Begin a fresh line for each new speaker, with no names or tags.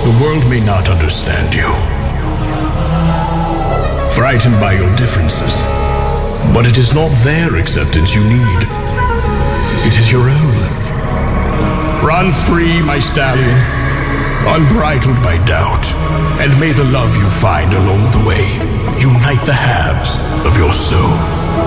The world may not understand you, frightened by your differences, but it is not their acceptance you need. It is your own. Run free, my stallion, unbridled by doubt, and may the love you find along the way unite the halves of your soul.